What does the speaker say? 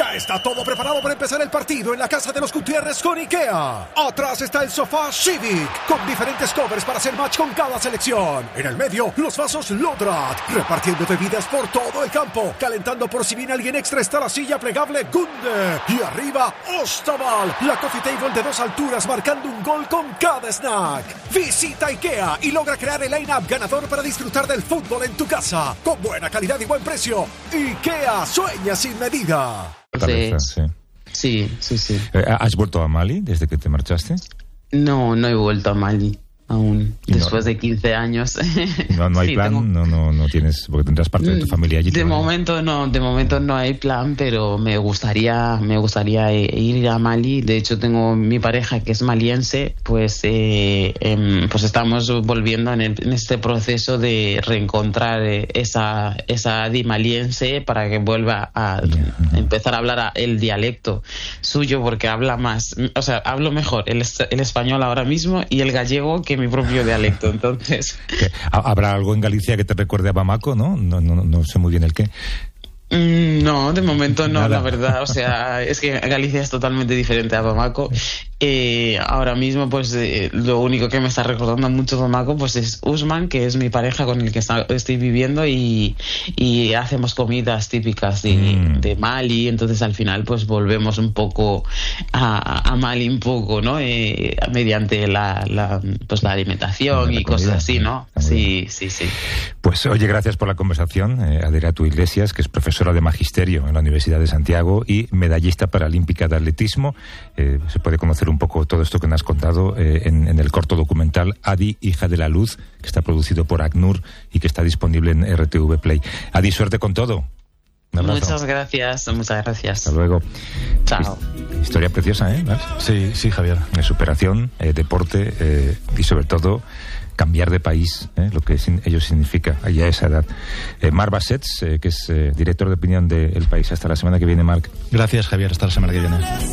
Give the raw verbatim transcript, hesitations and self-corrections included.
Ya está todo preparado para empezar el partido en la casa de los Gutiérrez con IKEA. Atrás está el sofá Civic, con diferentes covers para hacer match con cada selección. En el medio, los vasos Lodrat, repartiendo bebidas por todo el campo. Calentando por si viene alguien extra está la silla plegable Gunde. Y arriba, Ostaval, la coffee table de dos alturas marcando un gol con cada snack. Visita IKEA y logra crear el line-up ganador para disfrutar del fútbol en tu casa. Con buena calidad y buen precio. IKEA, sueña sin medida. Sí, sí, sí, sí, sí. ¿Has vuelto a Mali desde que te marchaste? No, no he vuelto a Mali aún, no, después de quince años. No, no hay sí, plan, tengo... no, no, no tienes, porque tendrás parte de tu familia allí. De momento no, de momento no hay plan, pero me gustaría, me gustaría ir a Mali. De hecho, tengo mi pareja que es maliense, pues, eh, eh, pues estamos volviendo en, el, en este proceso de reencontrar esa, esa Adi maliense para que vuelva a uh-huh. empezar a hablar a, el dialecto suyo, porque habla más, o sea, hablo mejor el, el español ahora mismo y el gallego que mi propio dialecto, entonces... ¿Habrá algo en Galicia que te recuerde a Bamako, no? No, no, no sé muy bien el qué. No, de momento no, Nada. La verdad, o sea, es que Galicia es totalmente diferente a Bamako. Eh, ahora mismo, pues, eh, lo único que me está recordando mucho Bamako, pues, es Usman, que es mi pareja con el que está, estoy viviendo y, y hacemos comidas típicas de, mm. de Mali, entonces al final, pues, volvemos un poco a, a Mali un poco, ¿no? Eh, mediante la, la, pues, la alimentación la y comida, cosas así, ¿no? Sí, sí, sí. Pues, oye, gracias por la conversación, eh, Aderatu Iglesias, que es profesora de Magisterio en la Universidad de Santiago y medallista paralímpica de atletismo. Eh, se puede conocer un poco todo esto que nos has contado eh, en, en el corto documental Adi, hija de la luz, que está producido por ACNUR y que está disponible en R T V Play. Adi, suerte con todo. Muchas gracias, muchas gracias. Hasta luego. Chao. Historia preciosa, ¿eh? ¿Ves? Sí, sí, Javier. De superación, eh, deporte eh, y sobre todo cambiar de país, ¿eh? Lo que sin, ello significa allá a esa edad. Eh, Marc Bassets, eh, que es eh, director de opinión de El País. Hasta la semana que viene, Marc. Gracias, Javier. Hasta la semana que viene.